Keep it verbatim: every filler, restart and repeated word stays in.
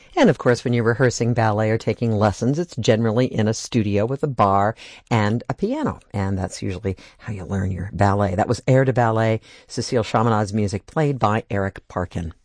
And of course, when you're rehearsing ballet or taking lessons, it's generally in a studio with a bar and a piano. And that's usually how you learn your ballet. That was Air de Ballet, Cecile Chaminad's music played by Eric Parkin.